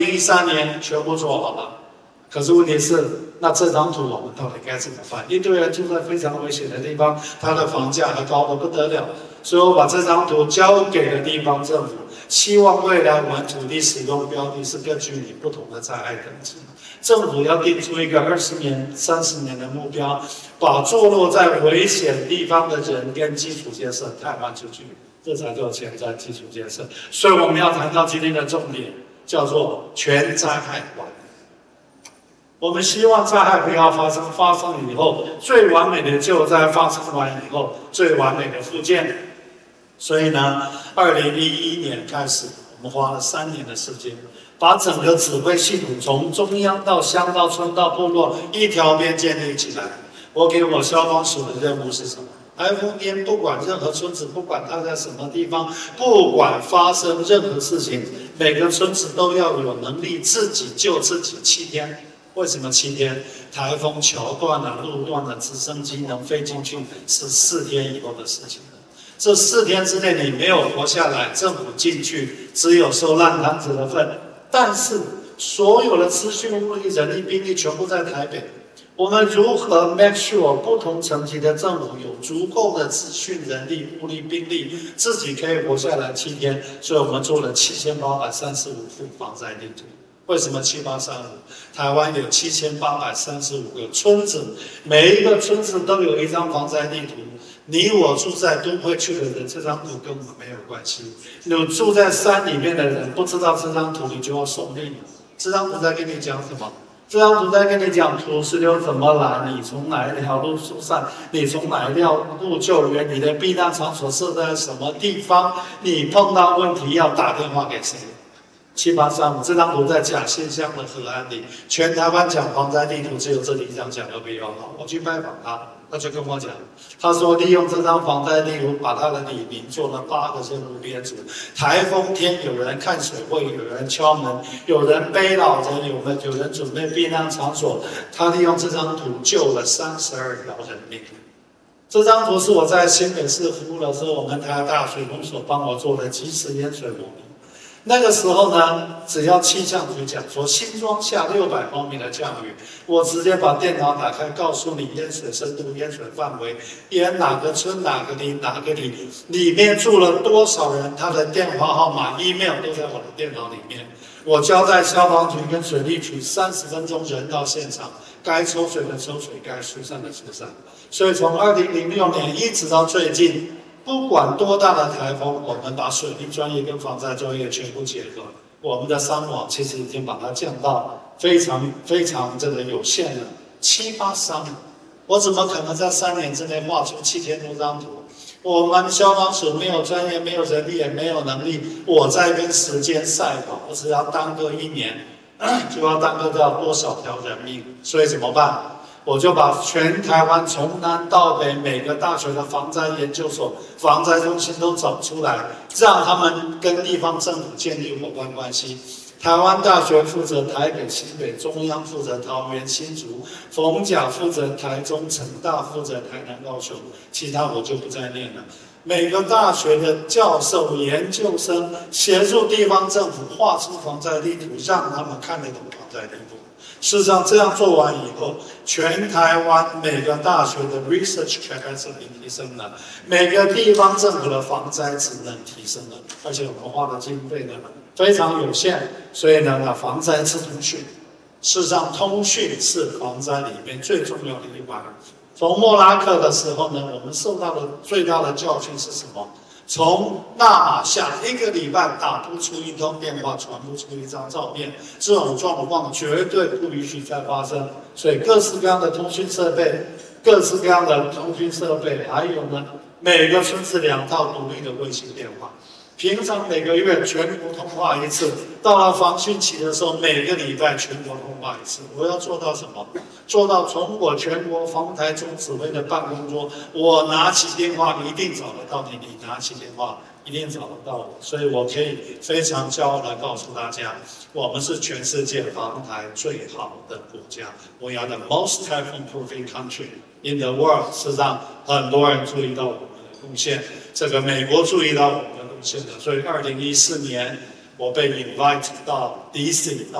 2013年全部做好了，可是问题是，那这张图我们到底该怎么办？一堆人住在非常危险的地方，它的房价还高得不得了。所以我把这张图交给了地方政府，希望未来我们土地使用标的是根据你不同的灾害等级。政府要定出一个20年、30年的目标，把坐落在危险地方的人跟基础建设汰换出去，这才叫前瞻基础建设。所以我们要谈到今天的重点。叫做全灾害管理。我们希望灾害不要发生，发生以后最完美的救灾，发生完以后最完美的复建。所以呢，2011年开始，我们花了3年的时间，把整个指挥系统从中央到乡到村到部落一条边建立起来。我给我消防署的任务是什么？台风天，不管任何村子，不管它在什么地方，不管发生任何事情，每个村子都要有能力自己救自己7天。为什么7天？台风桥断了，路断了，直升机能飞进去是4天以后的事情了。这4天之内你没有活下来，政府进去只有收烂摊子的份。但是所有的资讯、物力、人力、兵力全部在台北。我们如何 make sure 不同层级的政府有足够的资讯、人力、物力、兵力，自己可以活下来7天？所以我们做了7835幅防灾地图。为什么7835？台湾有7835个村子，每一个村子都有一张防灾地图。你我住在都会区的人，这张图跟我没有关系。你住在山里面的人，不知道这张图，你就要送命了。这张图在跟你讲什么？这张图在跟你讲土石流怎么来，你从哪一条路疏散，你从哪一条路救援，你的避难场所设在什么地方，你碰到问题要打电话给谁？7835这张图在甲县乡的河岸里，全台湾讲防灾地图只有这里一张讲得比较好。我去拜访他，他就跟我讲，他说利用这张防灾地图，把他的里民做了8个线路编组。台风天有人看水位，有人敲门，有人背老人，有人准备避难场所。他利用这张图救了32条人命。这张图是我在新北市服务的时候，我们台湾大水工所帮我做的即时淹水模拟。那个时候呢，只要气象局讲说新庄下600毫米的降雨，我直接把电脑打开，告诉你淹水深度、淹水范围、淹哪个村、哪个里、哪个里，里面住了多少人，他的电话号码、email 都在我的电脑里面。我交代消防局跟水利局30分钟人到现场，该抽水的抽水，该疏散的疏散。所以从2006年一直到最近。不管多大的台风，我们把水利专业跟防灾专业全部结合，我们的伤亡其实已经把它降到非常这个有限了，783。我怎么可能在3年之内画出7000多张图？我们消防署没有专业，没有人力，也没有能力。我在跟时间赛跑，我只要耽搁1年，就要耽搁掉多少条人命？所以怎么办？我就把全台湾从南到北每个大学的防灾研究所、防灾中心都找出来，让他们跟地方政府建立伙伴关系。台湾大学负责台北、新北，中央负责桃园、新竹，逢甲负责台中，成大负责台南、高雄，其他我就不再念了。每个大学的教授、研究生协助地方政府画出防灾地图，让他们看得懂防灾地图。事实上，这样做完以后，全台湾每个大学的 research capacity 提升了，每个地方政府的防灾职能提升了，而且我们花的经费呢非常有限，所以呢，防灾是通讯。事实上，通讯是防灾里面最重要的一环。从莫拉克的时候呢，我们受到的最大的教训是什么？从纳马夏1个礼拜打不出1通电话，传不出1张照片，这种状况绝对不允许再发生。所以各式各样的通讯设备，还有呢，每个村子2套独立的卫星电话。平常每个月全国通话1次，到了防汛期的时候，每个礼拜全国通话1次。我要做到什么？做到从我全国防台总指挥的办公桌，我拿起电话一定找得到你，你拿起电话一定找得到我。所以我可以非常骄傲地告诉大家，我们是全世界防台最好的国家。We are the most typhoon-proofing country in the world。事实上，很多人注意到我们的贡献，这个美国注意到我们的贡献的，所以2014年我被 invite 到 DC